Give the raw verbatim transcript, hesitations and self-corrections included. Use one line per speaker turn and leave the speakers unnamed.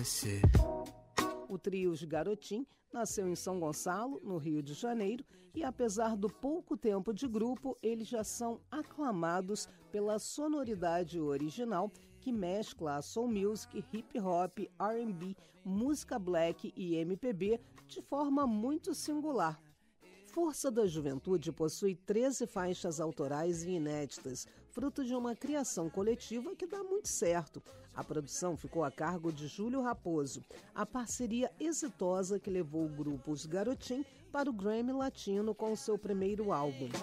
esquecer.
O trio Os Garotim nasceu em São Gonçalo, no Rio de Janeiro, e apesar do pouco tempo de grupo, eles já são aclamados pela sonoridade original que mescla a soul music, hip hop, R and B, música black e M P B de forma muito singular. Força da Juventude possui treze faixas autorais e inéditas, fruto de uma criação coletiva que dá muito certo. A produção ficou a cargo de Júlio Raposo, a parceria exitosa que levou o grupo Os Garotim para o Grammy Latino com seu primeiro álbum.